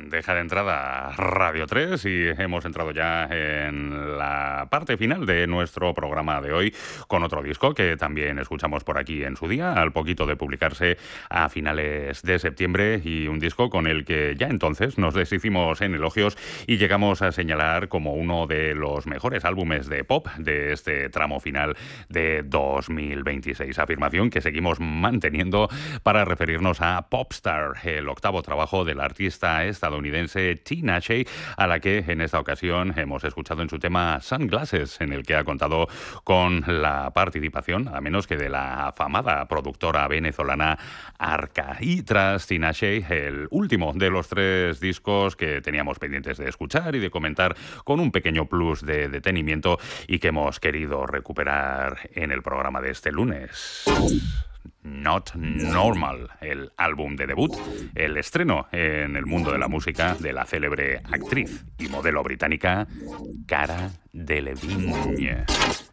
bandeja de entrada Radio 3 y hemos entrado ya en la parte final de nuestro programa de hoy con otro disco que también escuchamos por aquí en su día, al poquito de publicarse a finales de septiembre, y un disco con el que ya entonces nos deshicimos en elogios y llegamos a señalar como uno de los mejores álbumes de pop de este tramo final de 2026. Afirmación que seguimos manteniendo para referirnos a Popstar, el octavo trabajo del artista estadounidense Tinashe, a la que en esta ocasión hemos escuchado en su tema Sunglasses, en el que ha contado con la participación, a menos que de la afamada productora venezolana Arca. Y tras Tinashe, el último de los 3 discos que teníamos pendientes de escuchar y de comentar con un pequeño plus de detenimiento y que hemos querido recuperar en el programa de este lunes. Not Normal, el álbum de debut, el estreno en el mundo de la música de la célebre actriz y modelo británica Cara Delevingne.